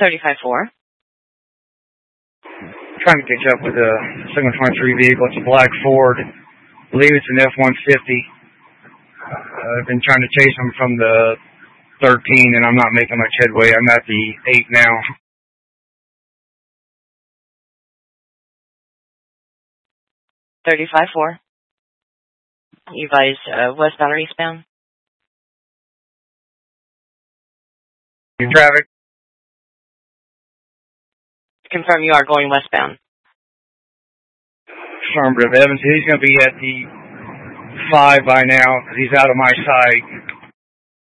35-4. Trying to catch up with a 723 vehicle. It's a black Ford. I believe it's an F-150. I've been trying to chase them from the 13, and I'm not making much headway. I'm at the 8 now. 35-4. You guys westbound or eastbound? In traffic. Confirm you are going westbound. Affirmative. Evans, he's going to be at the 5 by now because he's out of my sight.